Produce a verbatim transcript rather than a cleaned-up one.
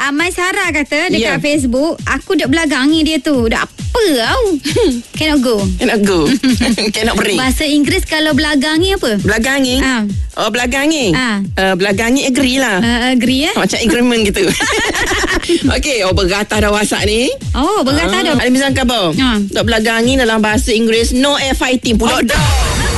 Amai Sarah kata dekat Yeah. Facebook, aku duk belagangi dia tu. Dak apa tau. Cannot go. Cannot go. Cannot break. Bahasa Inggeris kalau belagangi apa? Belagangi. Ah. Oh, belagangi. Ah. Uh, belagangi agree lah. Uh, agree eh? Macam agreement gitu. Okey, oh bergatah dah WhatsApp ni. Oh, bergatah dah. Ada misalkan khabar. Ah. Dok belagangi dalam bahasa Inggeris no air fighting pula dah.